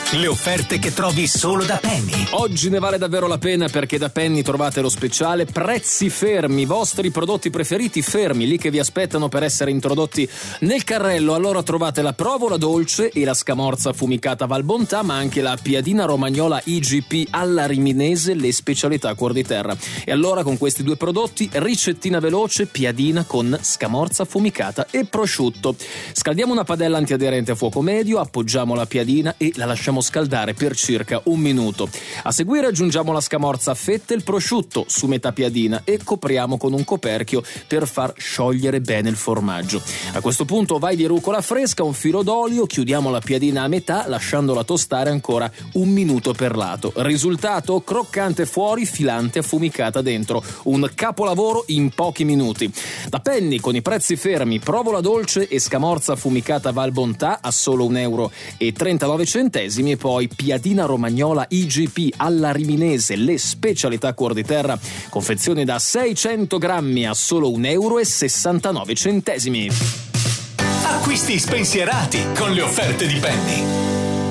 Le offerte che trovi solo da Penny. Oggi ne vale davvero la pena perché da Penny trovate lo speciale prezzi fermi, i vostri prodotti preferiti fermi, lì che vi aspettano per essere introdotti nel carrello. Allora trovate la provola dolce e la scamorza affumicata Valbontà, ma anche la piadina romagnola IGP alla riminese, le specialità cuor di terra. E allora con questi due prodotti, ricettina veloce, piadina con scamorza affumicata e prosciutto. Scaldiamo una padella antiaderente a fuoco medio, appoggiamo la piadina e la lasciamo scaldare per circa un minuto. A seguire aggiungiamo la scamorza a fette e il prosciutto su metà piadina e copriamo con un coperchio per far sciogliere bene il formaggio. A questo punto vai di rucola fresca, un filo d'olio, chiudiamo la piadina a metà lasciandola tostare ancora un minuto per lato. Risultato: croccante fuori, filante affumicata dentro. Un capolavoro in pochi minuti. Da Penny con i prezzi fermi, provola dolce e scamorza affumicata Valbontà a solo €1,39 e poi piadina romagnola IGP alla riminese, le specialità cuor di terra, confezioni da 600 grammi a solo €1,69. Acquisti spensierati con le offerte di Penny.